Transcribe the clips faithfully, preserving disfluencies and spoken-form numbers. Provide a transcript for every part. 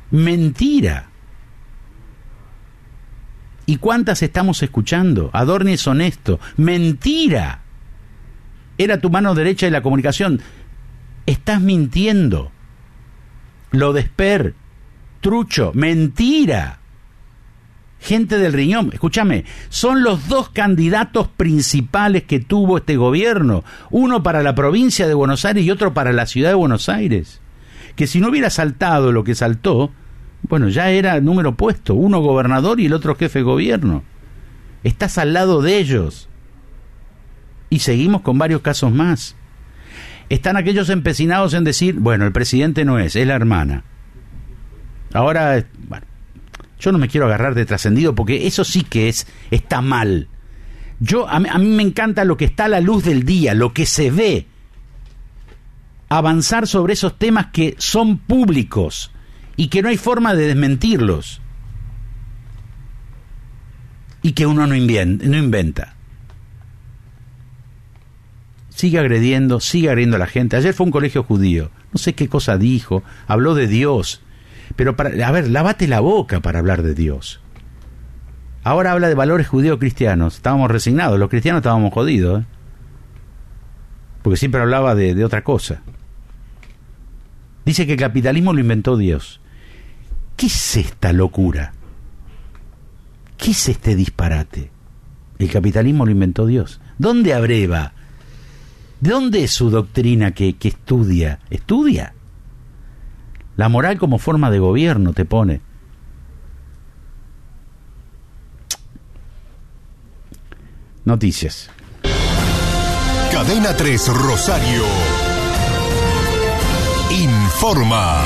Mentira. ¿Y cuántas estamos escuchando? Adorni es honesto. Mentira. Era tu mano derecha de la comunicación. Estás mintiendo. Lo de Esper, trucho, mentira. Gente del riñón, escúchame, son los dos candidatos principales que tuvo este gobierno, uno para la provincia de Buenos Aires y otro para la ciudad de Buenos Aires, que si no hubiera saltado lo que saltó, bueno, ya era número puesto, uno gobernador y el otro jefe de gobierno. Estás al lado de ellos. Y seguimos con varios casos más. Están aquellos empecinados en decir, bueno, el presidente no es, es la hermana. Ahora, bueno, yo no me quiero agarrar de trascendido porque eso sí que es, está mal. Yo, a mí, a mí me encanta lo que está a la luz del día, lo que se ve. Avanzar sobre esos temas que son públicos y que no hay forma de desmentirlos. Y que uno no inventa. No inventa. Sigue agrediendo, sigue agrediendo a la gente. Ayer fue a un colegio judío, no sé qué cosa dijo, habló de Dios, pero para, a ver, lávate la boca para hablar de Dios. Ahora habla de valores judío-cristianos, estábamos resignados, los cristianos estábamos jodidos, ¿eh? Porque siempre hablaba de, de otra cosa. Dice que el capitalismo lo inventó Dios. ¿Qué es esta locura? ¿Qué es este disparate? El capitalismo lo inventó Dios. ¿Dónde abreva? ¿De dónde es su doctrina que, que estudia? ¿Estudia? La moral como forma de gobierno te pone. Noticias. Cadena tres Rosario informa.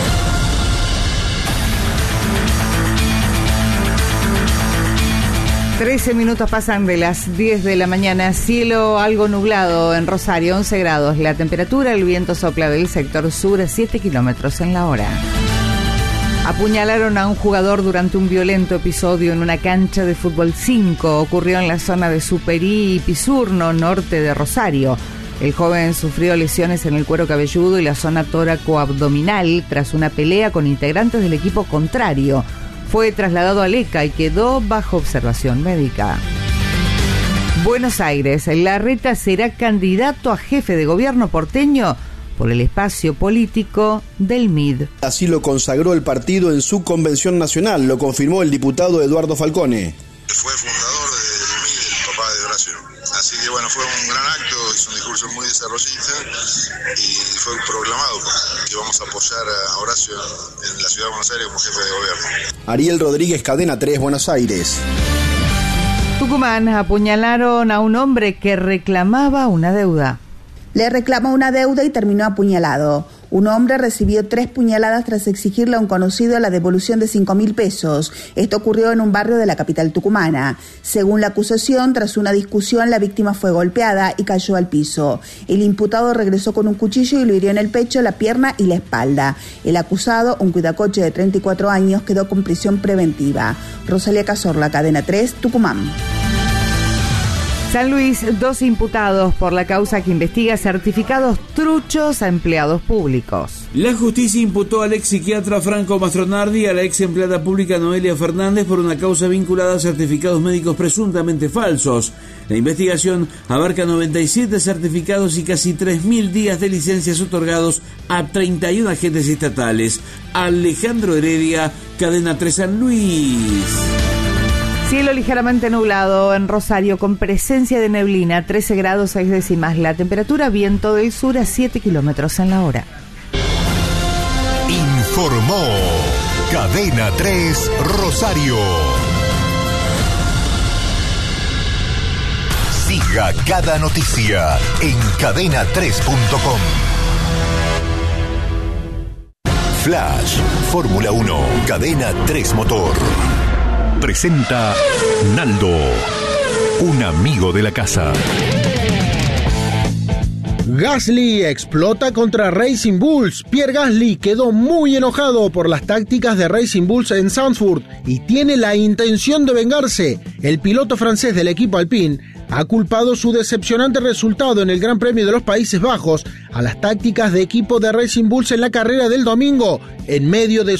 trece minutos pasan de las diez de la mañana, cielo algo nublado en Rosario, once grados, la temperatura, el viento sopla del sector sur a siete kilómetros en la hora. Apuñalaron a un jugador durante un violento episodio en una cancha de fútbol cinco, ocurrió en la zona de Superí y Pisurno, norte de Rosario. El joven sufrió lesiones en el cuero cabelludo y la zona tóraco-abdominal tras una pelea con integrantes del equipo contrario. Fue trasladado a Leca y quedó bajo observación médica. Buenos Aires, Larreta será candidato a jefe de gobierno porteño por el espacio político del M I D. Así lo consagró el partido en su convención nacional, lo confirmó el diputado Eduardo Falcone. Fue fundador del M I D, el papá de Horacio. Así que bueno, fue un gran acto, hizo un discurso muy desarrollista y fue proclamado que vamos a apoyar a Horacio en la ciudad de Buenos Aires como jefe de gobierno. Ariel Rodríguez, Cadena tres, Buenos Aires. Tucumán, apuñalaron a un hombre que reclamaba una deuda. Le reclamó una deuda y terminó apuñalado. Un hombre recibió tres puñaladas tras exigirle a un conocido la devolución de cinco mil pesos. Esto ocurrió en un barrio de la capital tucumana. Según la acusación, tras una discusión, la víctima fue golpeada y cayó al piso. El imputado regresó con un cuchillo y lo hirió en el pecho, la pierna y la espalda. El acusado, un cuidacoche de treinta y cuatro años, quedó con prisión preventiva. Rosalía Cazorla, Cadena tres, Tucumán. San Luis, dos imputados por la causa que investiga certificados truchos a empleados públicos. La justicia imputó al ex psiquiatra Franco Mastronardi y a la ex empleada pública Noelia Fernández por una causa vinculada a certificados médicos presuntamente falsos. La investigación abarca noventa y siete certificados y casi tres mil días de licencias otorgados a treinta y uno agentes estatales. Alejandro Heredia, Cadena tres San Luis. Cielo ligeramente nublado en Rosario con presencia de neblina, trece grados seis décimas. La temperatura, viento del sur a siete kilómetros en la hora. Informó Cadena tres Rosario. Siga cada noticia en cadena tres punto com. Flash, Fórmula uno, Cadena tres Motor. Presenta Naldo, un amigo de la casa. Gasly explota contra Racing Bulls. Pierre Gasly quedó muy enojado por las tácticas de Racing Bulls en Zandvoort y tiene la intención de vengarse. El piloto francés del equipo Alpine ha culpado su decepcionante resultado en el Gran Premio de los Países Bajos a las tácticas de equipo de Racing Bulls en la carrera del domingo, en medio de